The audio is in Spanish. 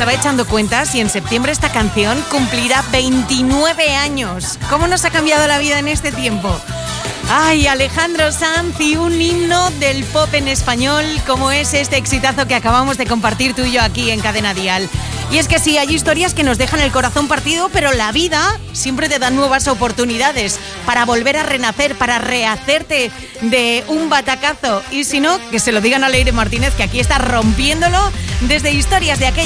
estaba echando cuentas y en septiembre esta canción cumplirá 29 años. ¿Cómo nos ha cambiado la vida en este tiempo? Ay, Alejandro Sanz y un himno del pop en español, como es este exitazo que acabamos de compartir tú y yo aquí en Cadena Dial. Y es que sí, hay historias que nos dejan el corazón partido, pero la vida siempre te da nuevas oportunidades para volver a renacer, para rehacerte de un batacazo. Y si no, que se lo digan a Leire Martínez, que aquí está rompiéndolo desde historias de aquella